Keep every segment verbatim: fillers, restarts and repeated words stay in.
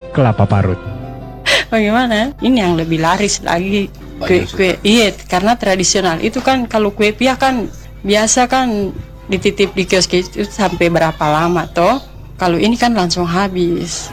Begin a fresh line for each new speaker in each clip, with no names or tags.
kelapa parut.
Bagaimana? Ini yang lebih laris lagi. Kue-kue, iya, karena tradisional. Itu kan kalau kue pia kan biasa kan dititip di kios itu sampai berapa lama toh? Kalau ini kan langsung habis.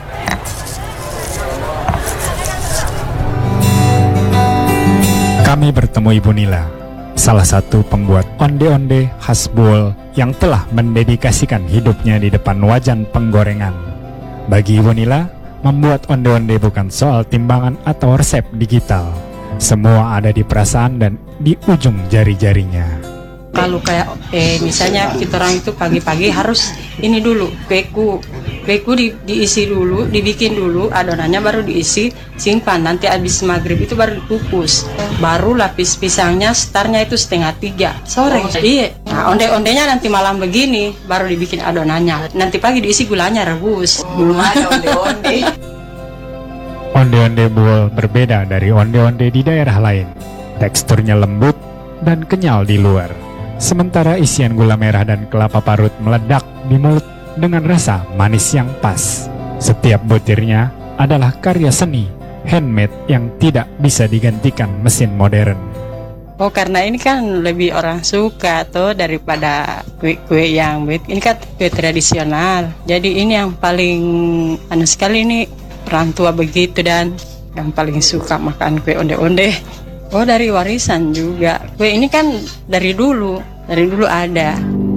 Kami bertemu Ibu Nila, salah satu pembuat onde-onde khas Buol yang telah mendedikasikan hidupnya di depan wajan penggorengan. Bagi Ibu Nila, membuat onde-onde bukan soal timbangan atau resep digital. Semua ada di perasaan dan di ujung jari-jarinya.
Kalau kayak eh misalnya kita orang itu pagi-pagi harus ini dulu kueku, kueku di, diisi dulu, dibikin dulu adonannya baru diisi, simpan nanti habis maghrib itu baru dikukus, baru lapis pisangnya startnya itu setengah tiga sore. Oh, iya. Nah, onde-ondenya nanti malam begini baru dibikin adonannya, nanti pagi diisi gulanya rebus. Oh, belum ada onde-onde.
Onde-onde Buol berbeda dari onde-onde di daerah lain. Teksturnya lembut dan kenyal di luar. Sementara isian gula merah dan kelapa parut meledak di mulut dengan rasa manis yang pas. Setiap butirnya adalah karya seni, handmade yang tidak bisa digantikan mesin modern.
Oh, karena ini kan lebih orang suka tuh daripada kue-kue yang ini kan kue tradisional. Jadi ini yang paling anu sekali ini orang tua begitu dan yang paling suka makan kue onde-onde. Oh, dari warisan juga. Kue ini kan dari dulu, dari dulu ada.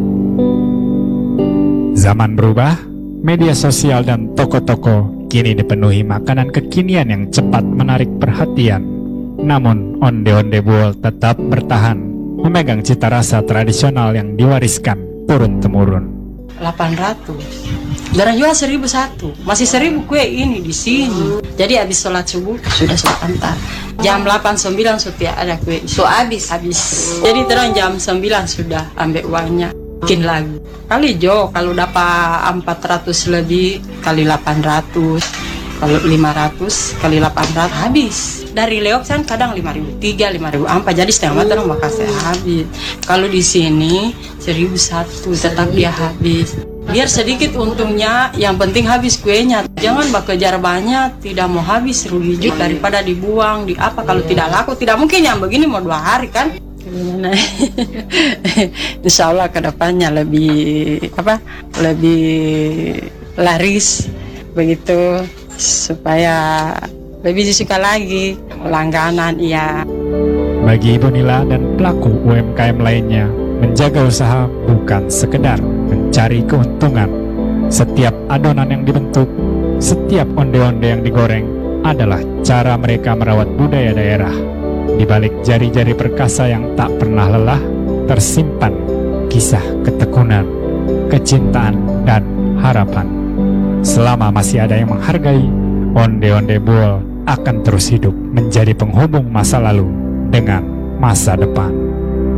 Zaman berubah, media sosial dan toko-toko kini dipenuhi makanan kekinian yang cepat menarik perhatian. Namun, onde-onde Buol tetap bertahan, memegang cita rasa tradisional yang diwariskan turun-temurun.
delapan ratus. Jarang jual seribu satu. Masih seribu kue ini di sini. Jadi habis sholat subuh sudah sudah antar. Jam delapan sembilan sudah ada kue. So habis habis. Jadi terang jam sembilan sudah ambil uangnya. Bikin lagi. Kali jo kalau dapat empat ratus lebih kali delapan ratus. Kalau lima ratus kali delapan ratus habis. Dari Leok kan kadang lima ribu tiga, lima ribu empat, jadi setengah mata orang bakal habis. Kalau di sini seribu satu tetap dia habis. Biar sedikit untungnya, yang penting habis kuenya. Jangan bak kejar banyak, tidak mau habis rugi juga daripada dibuang, di apa kalau tidak laku, tidak mungkin yang begini mau dua hari kan. Gimana? Insya Allah kedepannya lebih apa? Lebih laris begitu supaya lebih disuka lagi langganan iya.
Bagi Ibu Nila dan pelaku U M K M lainnya, menjaga usaha bukan sekedar mencari keuntungan. Setiap adonan yang dibentuk, setiap onde-onde yang digoreng adalah cara mereka merawat budaya daerah. Di balik jari-jari perkasa yang tak pernah lelah, tersimpan kisah ketekunan, kecintaan, dan harapan. Selama masih ada yang menghargai, onde-onde Buol akan terus hidup menjadi penghubung masa lalu dengan masa depan.